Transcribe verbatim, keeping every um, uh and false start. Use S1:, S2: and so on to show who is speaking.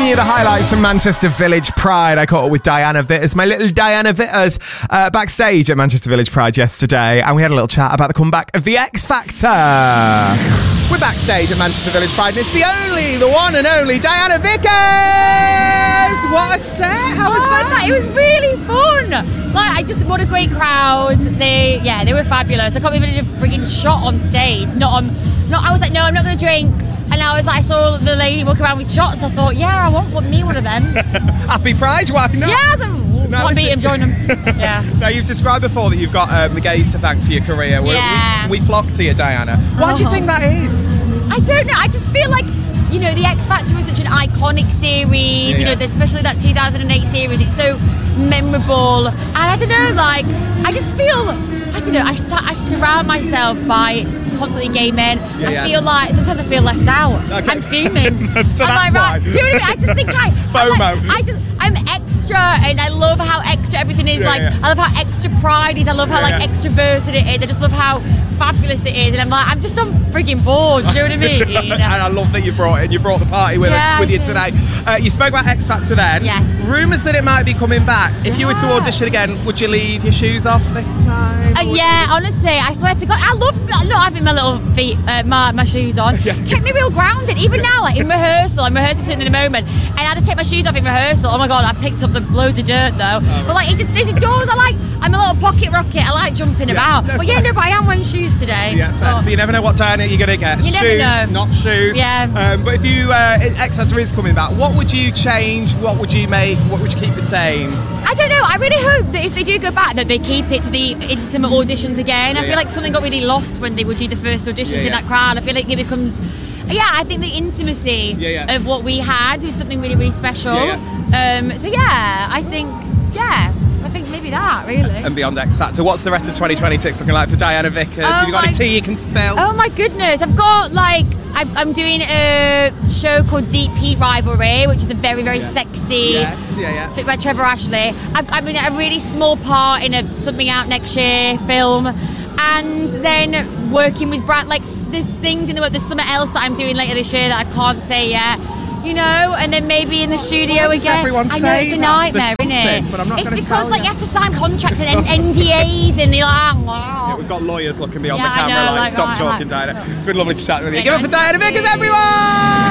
S1: you the highlights from Manchester Village Pride. I caught up with Diana Vitters, my little Diana Vitters, uh, backstage at Manchester Village Pride yesterday, and we had a little chat about the comeback of the X Factor. We're backstage at Manchester Village Pride, and it's the only, the one and only Diana Vickers! What a set! How was
S2: oh,
S1: that?
S2: It was really fun. Like, I just, what a great crowd. They, yeah, they were fabulous. I can't believe I did a freaking shot on stage. Not on, not. I was like, no, I'm not going to drink. And I was like, I saw the lady walking around with shots. I thought, yeah, I want, want me one of them.
S1: Happy Pride, why not?
S2: Yeah, I was like,
S1: No,
S2: want to beat him, join him. Yeah.
S1: Now, you've described before that you've got um, the gays to thank for your career. We,
S2: Yeah.
S1: we, we flock to you, Diana. Why do you
S2: Oh.
S1: think that is?
S2: I don't know. I just feel like, you know, the X Factor was such an iconic series.
S1: Yeah.
S2: You know, especially that two thousand eight series. It's so memorable, and I don't know. Like, I just feel, I don't know. I sa- I surround myself by constantly gay men.
S1: Yeah,
S2: I
S1: yeah.
S2: feel like sometimes I feel left out.
S1: Okay.
S2: I'm fuming.
S1: So
S2: I'm
S1: that's
S2: like,
S1: why.
S2: right, do you know what I mean? I just think I I'm
S1: FOMO.
S2: like- I just I'm extra, and I love how extra everything is.
S1: Yeah,
S2: like,
S1: yeah.
S2: I love how extra Pride is. I love how
S1: Yeah,
S2: like
S1: yeah.
S2: extroverted it is. I just love how fabulous it is, and I'm like, I'm just on frigging board. Do you know what I mean?
S1: And I love that you brought it. You brought the party with,
S2: Yeah,
S1: with you
S2: I did.
S1: today. Uh, you spoke about X Factor then.
S2: Yes.
S1: Rumours that it might be coming back. If you were to
S2: Yeah.
S1: audition again, would you leave your shoes off this time?
S2: Uh, yeah, honestly, I swear to God, I love not having my little feet, uh, my, my shoes on.
S1: Yeah.
S2: Kept me real grounded. Even now, like in rehearsal, I'm rehearsing for something in the moment, and I just take my shoes off in rehearsal. Oh my God, I picked up the loads of dirt though.
S1: Oh,
S2: But like, it just it does. I like, I'm a little pocket rocket. I like jumping
S1: Yeah,
S2: about.
S1: no,
S2: But yeah, no, but I am wearing shoes today.
S1: Yeah, fair.
S2: But-
S1: So you never know what Diana you're going to get.
S2: You never
S1: shoes,
S2: know.
S1: not shoes.
S2: Yeah.
S1: Um, but if you, uh, X Factor is coming back, what would you change? What would you make? What would you keep the same?
S2: I don't know. I really hope that if they do go back, that they keep it to the intimate auditions again.
S1: Yeah,
S2: I feel
S1: yeah.
S2: like something got really lost when they would do the first auditions
S1: Yeah,
S2: in
S1: yeah.
S2: that crowd. I feel like it becomes, yeah. I think the intimacy
S1: Yeah, yeah.
S2: of what we had was something really, really special.
S1: Yeah,
S2: Um, so yeah, I think, yeah, I think maybe that really.
S1: And beyond X Factor, what's the rest of twenty twenty-six looking like for Diana Vickers?
S2: Oh
S1: Have you got
S2: my-
S1: a tea you can spill?
S2: Oh my goodness! I've got like I'm, I'm doing a show called Deep Heat Rivalry, which is a very, very
S1: Yeah.
S2: sexy.
S1: Yes, yeah, yeah.
S2: By Trevor Ashley. I've, I'm in a really small part in a something out next year film, and then working with Brad. Like, there's things in the work. There's something else that I'm doing later this year that I can't say yet. You know, and then maybe in the studio
S1: Why does
S2: again.
S1: everyone
S2: I know
S1: say
S2: it's a
S1: that?
S2: nightmare,
S1: There's
S2: isn't it?
S1: something, but I'm not
S2: it's
S1: gonna
S2: because
S1: tell
S2: like
S1: you.
S2: you have to sign contracts and N D As, and you're like, wow.
S1: Yeah, we've got lawyers looking beyond
S2: Yeah,
S1: the
S2: I
S1: camera
S2: know,
S1: like,
S2: like,
S1: stop
S2: right,
S1: talking,
S2: right.
S1: Diana. It's been lovely to chat with you.
S2: Yeah,
S1: Give it
S2: nice
S1: for Diana
S2: to meet
S1: Vickers,
S2: you.
S1: everyone!